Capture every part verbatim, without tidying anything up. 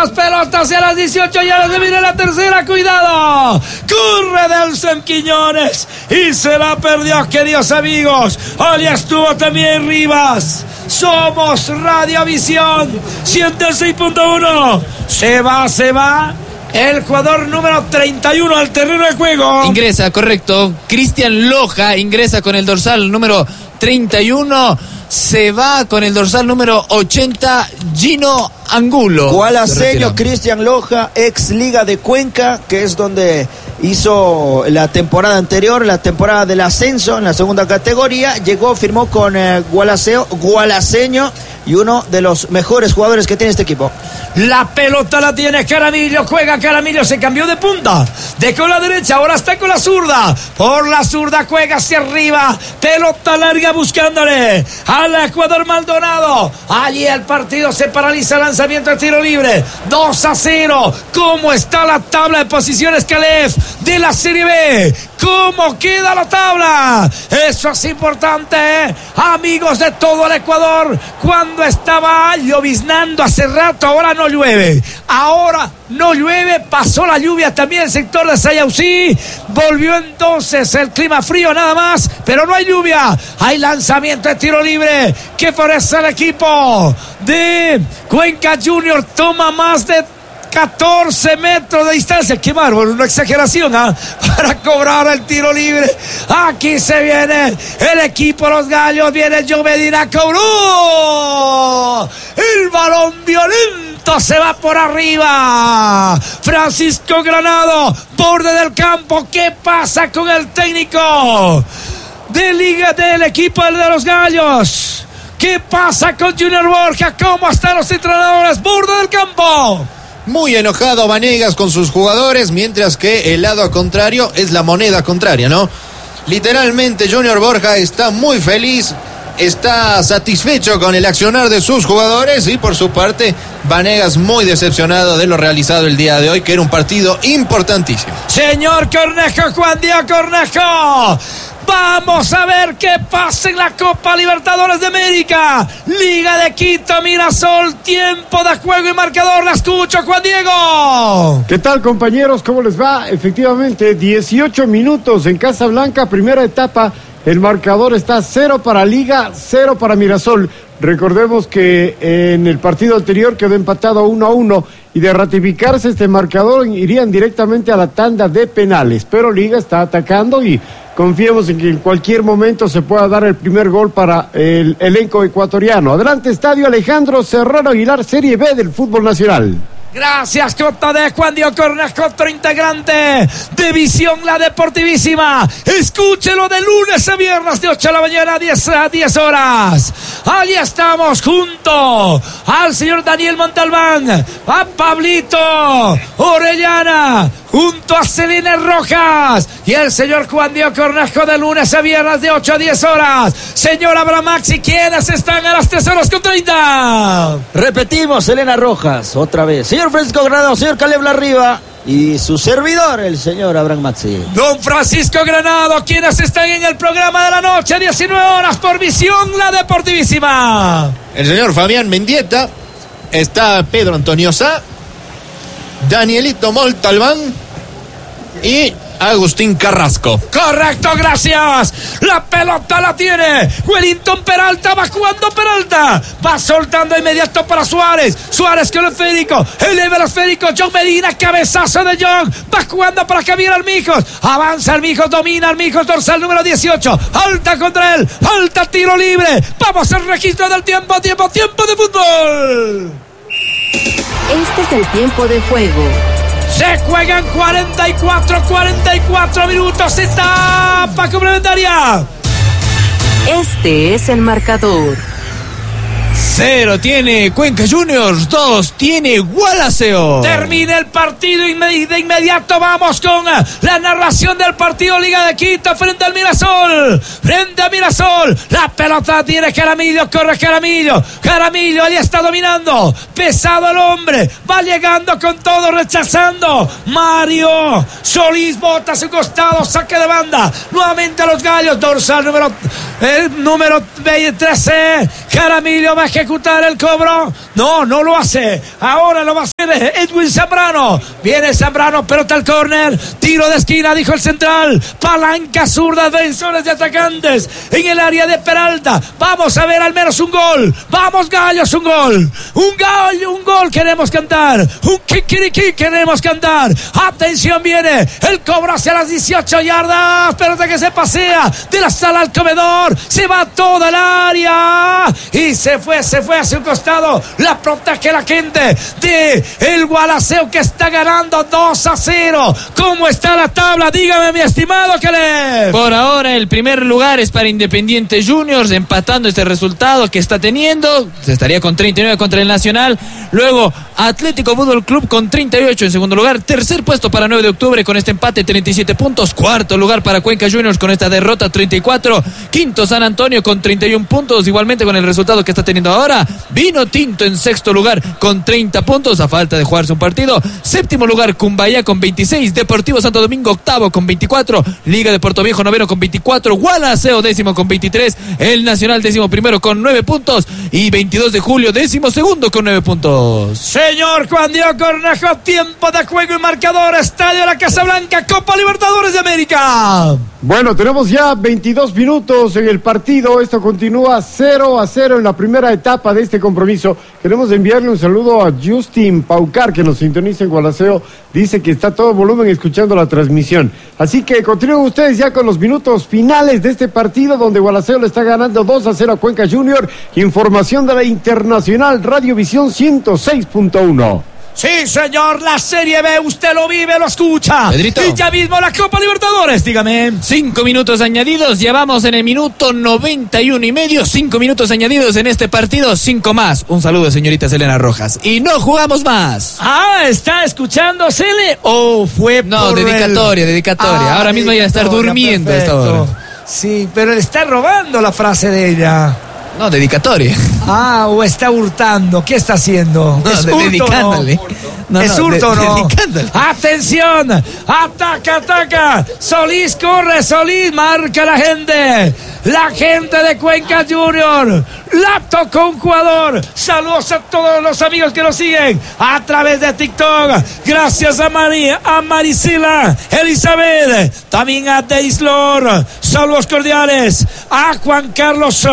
más pelota hacia las dieciocho yardas. Viene la tercera, cuidado. Corre Delson Quiñones y se la perdió, queridos amigos. Allí estuvo también Rivas. Somos Radiovisión ciento seis punto uno. Se va, se va. El jugador número treinta y uno al terreno de juego. Ingresa, correcto. Cristian Loja ingresa con el dorsal número treinta y uno. Se va con el dorsal número ochenta, Gino Angulo. Gualaseño Cristian Loja, ex Liga de Cuenca, que es donde hizo la temporada anterior, la temporada del ascenso en la segunda categoría. Llegó, firmó con eh, Gualaseo, Gualaseño, y uno de los mejores jugadores que tiene este equipo. La pelota la tiene Caramillo, juega Caramillo, se cambió de punta, de con la derecha, ahora está con la zurda, por la zurda juega hacia arriba, pelota larga buscándole al Ecuador Maldonado. Allí el partido se paraliza, lanzamiento de tiro libre, dos a cero. ¿Cómo está la tabla de posiciones, Calef, de la Serie B? ¿Cómo queda la tabla? Eso es importante, ¿eh? Amigos de todo el Ecuador. Cuando estaba lloviznando hace rato, ahora no llueve. Ahora no llueve, pasó la lluvia también en el sector de Sayausí. Volvió entonces el clima frío nada más, pero no hay lluvia. Hay lanzamiento de tiro libre que favorece al equipo de Cuenca Junior. Toma más de catorce metros de distancia. Qué bárbaro, una exageración, ¿eh? Para cobrar el tiro libre. Aquí se viene el equipo de los Gallos. Viene Joe Medina, cobró el balón violento, se va por arriba. Francisco Granado, borde del campo. ¿Qué pasa con el técnico de Liga del equipo de los Gallos? ¿Qué pasa con Junior Borja? ¿Cómo están los entrenadores? Borde del campo. Muy enojado Vanegas con sus jugadores, mientras que el lado contrario es la moneda contraria, ¿no? Literalmente Junior Borja está muy feliz, está satisfecho con el accionar de sus jugadores, y por su parte Vanegas muy decepcionado de lo realizado el día de hoy, que era un partido importantísimo. Señor Cornejo, Juan Diego Cornejo, vamos a ver qué pasa en la Copa Libertadores de América. Liga de Quito, Mirasol, tiempo de juego y marcador. La escucho, Juan Diego. ¿Qué tal, compañeros? ¿Cómo les va? Efectivamente, dieciocho minutos en Casablanca, primera etapa. El marcador está cero para Liga, cero para Mirasol. Recordemos que en el partido anterior quedó empatado uno a uno, y de ratificarse este marcador irían directamente a la tanda de penales. Pero Liga está atacando y confiemos en que en cualquier momento se pueda dar el primer gol para el elenco ecuatoriano. Adelante, Estadio Alejandro Serrano Aguilar, Serie B del fútbol nacional. Gracias, J D Juan Diego Cornejo, otro integrante de Visión La Deportivísima. Escúchelo de lunes a viernes de ocho de la mañana a diez, a diez horas. Allí estamos junto al señor Daniel Montalbán, a Pablito Orellana, junto a Celina Rojas y el señor Juan Diego Cornejo, de lunes a viernes de ocho a diez horas. Señor Abraham Maxi, ¿quiénes están a las tres horas con treinta? Repetimos, Elena Rojas, otra vez. Señor Francisco Granado, señor Caleb Larriba y su servidor, el señor Abraham Maxi. Don Francisco Granado, ¿quiénes están en el programa de la noche? diecinueve horas por Visión La Deportivísima. El señor Fabián Mendieta, está Pedro Antonio Sá, Danielito Montalbán y Agustín Carrasco. Correcto, gracias. La pelota la tiene Wellington Peralta, va jugando Peralta, va soltando inmediato para Suárez. Suárez con el esférico, eleva el esférico, John Medina, cabezazo de John, va jugando para Javier Armijos, avanza Armijos, domina Armijos, dorsal número dieciocho, alta contra él, alta, tiro libre. Vamos al registro del tiempo, tiempo, tiempo de fútbol. Este es el tiempo de juego. Se juegan cuarenta y cuatro, cuarenta y cuatro minutos. Etapa complementaria. Este es el marcador. Cero tiene Cuenca Juniors, dos tiene Gualaceo. Termina el partido y de inmediato vamos con la narración del partido. Liga de Quito frente al Mirasol. Frente a Mirasol. La pelota tiene Jaramillo, corre Jaramillo. Jaramillo ahí está dominando. Pesado el hombre. Va llegando con todo, rechazando. Mario Solís bota a su costado, saque de banda. Nuevamente a los Gallos. Dorsal número, el número trece. Jaramillo va a ejecutar el cobro. No, no lo hace. Ahora lo va a hacer Edwin Zambrano. Viene Zambrano, pelota al córner. Tiro de esquina, dijo el central. Palanca zurda, defensores de atacantes en el área de Peralta. Vamos a ver al menos un gol. Vamos, Gallos, un gol. Un gol, un gol queremos cantar. Un kikiriki queremos cantar. Atención, viene el cobro hacia las dieciocho yardas. Pelota que se pasea de la sala al comedor. Se va toda el área. Y se fue, se fue hacia un costado. La protege la gente de el Gualaceo, que está ganando dos a cero. ¿Cómo está la tabla? Dígame, mi estimado Caleb. Por ahora el primer lugar es para Independiente Juniors, empatando este resultado que está teniendo. Se estaría con treinta y nueve contra el Nacional. Luego Atlético Fútbol Club con treinta y ocho en segundo lugar. Tercer puesto para nueve de octubre con este empate, treinta y siete puntos. Cuarto lugar para Cuenca Juniors con esta derrota, treinta y cuatro. Quinto San Antonio con treinta y uno puntos, igualmente con el resultado que está teniendo ahora. Vino Tinto en sexto lugar con treinta puntos a falta de jugarse un partido. Séptimo lugar Cumbayá con veintiséis. Deportivo Santo Domingo octavo con veinticuatro. Liga de Puerto Viejo noveno con veinticuatro. Gualaceo décimo con veintitrés. El Nacional décimo primero con nueve puntos. Y veintidós de julio décimo segundo con nueve puntos. Señor Juan Diego Cornejo, tiempo de juego y marcador. Estadio La Casablanca, Copa Libertadores de América. Bueno, tenemos ya veintidós minutos en el partido. Esto continúa cero a cero en la primera etapa de este compromiso. Queremos enviarle un saludo a Justin Paucar, que nos sintoniza en Gualaceo. Dice que está a todo volumen escuchando la transmisión. Así que continúen ustedes ya con los minutos finales de este partido, donde Gualaceo le está ganando dos a cero a Cuenca Junior. Información de la Internacional Radiovisión ciento seis punto uno. Sí, señor, la Serie B, usted lo vive, lo escucha. Pedrito. Y ya mismo la Copa Libertadores, dígame. Cinco minutos añadidos, llevamos en el minuto noventa y uno y medio. Cinco minutos añadidos en este partido, cinco más. Un saludo, señorita Selena Rojas. Y no jugamos más. Ah, ¿está escuchando, Cele? ¿O fue No, por dedicatoria, el... dedicatoria. Ah, Ahora mismo ya estar durmiendo a esta hora. Sí, pero le está robando la frase de ella. No, dedicatoria. Ah, o está hurtando. ¿Qué está haciendo? No, ¿Es de- hurto dedicándole. o no? No, ¿Es no, hurto o de- no? dedicándole. ¡Atención! ¡Ataca, ataca! Solís corre, Solís marca la gente. La gente de Cuenca Junior. La tocó un jugador. Saludos a todos los amigos que nos siguen a través de TikTok. Gracias a María, a Marisela, Elizabeth, también a Deislor. Saludos cordiales a Juan Carlos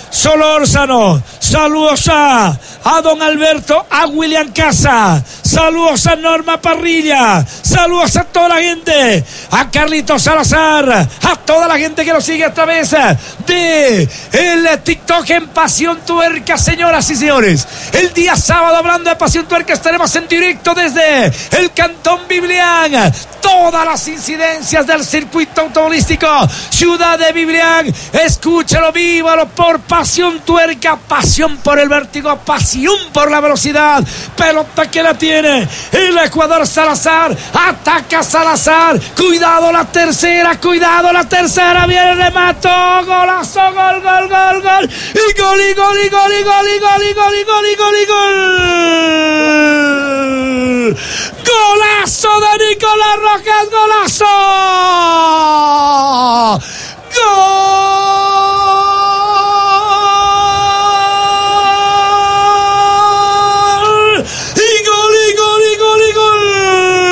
Solórzano. Saludos a, a don Alberto, a William Casa. Saludos a Norma Parrilla. Saludos a toda la gente. A Carlitos Salazar. A toda la gente que nos sigue a través de el TikTok en Pasión Tuerca, señoras y señores. El día sábado, hablando de Pasión Tuerca, estaremos en directo desde el Cantón Biblián. Todas las incidencias del circuito automovilístico Ciudad de Biblián. Escúchalo, vívalo por Pasión Tuerca. Pasión por el vértigo, pasión por la velocidad. Pelota que la tiene el Ecuador, Salazar. Ataca Salazar. Cuidado la tercera, cuidado la tercera. Viene el remate. Golazo, gol, gol, gol, gol. Y gol, y gol, y gol, y gol, y gol, y gol, y gol, y gol, y gol. Golazo de Nicolás Rojas, golazo.